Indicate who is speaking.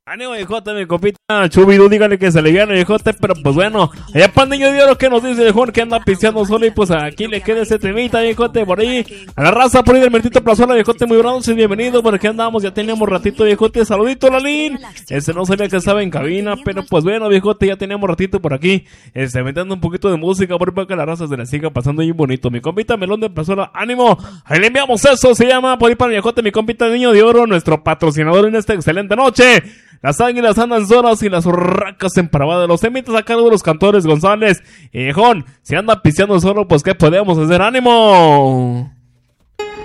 Speaker 1: Ánimo, viejote, mi compita Chubidú, dígale que se le viene, viejote, pero pues bueno, allá para el niño de oro que nos dice, viejón, que anda pisteando solo y pues aquí le queda ese temita, viejote, por ahí, a la raza por ahí del Mertito Plazuela, viejote, muy bronce, bienvenido, por aquí andamos, ya teníamos ratito, viejote, saludito, Lalín, no sabía que estaba en cabina, pero pues bueno, viejote, ya teníamos ratito por aquí, metiendo un poquito de música, por ahí para que la raza se la siga pasando bien bonito, mi compita Melón de Plazuela, ánimo, ahí le enviamos eso, se llama, por ahí para el viejote, mi compita Niño de Oro, nuestro patrocinador en esta excelente noche. Las águilas andan solas y las urracas emparavadas. Los temitas a cargo de los cantores González. Y viejón, si anda pisteando solo, pues ¿qué podemos hacer? ¡Ánimo!